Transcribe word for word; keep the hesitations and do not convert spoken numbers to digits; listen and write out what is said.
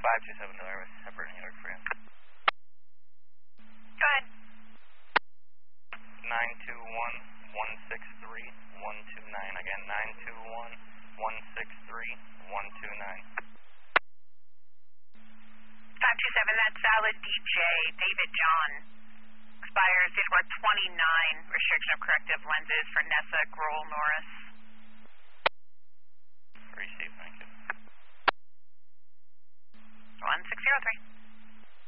five two seven Delaware with Pepper, New York for you. Go ahead. nine two one, one six three, one two nine. Again, nine two one, one six three, one two nine. five two seven, that's Valid D J, David John. Expires date of birth twenty-nine, restriction of corrective lenses for Nessa Grohl Norris. Receive, thank you. one six zero three.